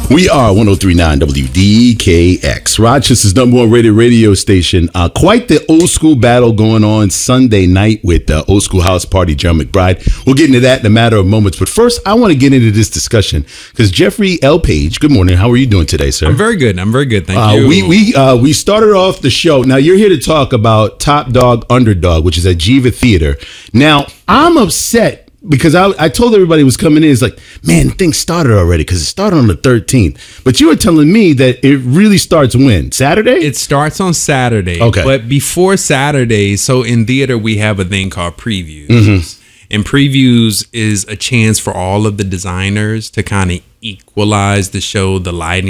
We are 103.9 WDKX, Rochester's #1 rated radio station. Quite the old school battle going on Sunday night with Old School House Party, John McBride. We'll get into that in a matter of moments. But first, I want to get into this discussion because Jeffrey L. Page, good morning. How are you doing today, sir? I'm very good. Thank you. We started off the show. Now, you're here to talk about Top Dog Underdog, which is at Jiva Theater. Now, I'm upset because I told everybody was coming in. It's like, man, things started already because it started on the 13th. But you were telling me that it really starts when? Saturday? It starts on Saturday. Okay. But before Saturday, so in theater, we have a thing called previews. Mm-hmm. And previews is a chance for all of the designers to kind of equalize the show, the lighting,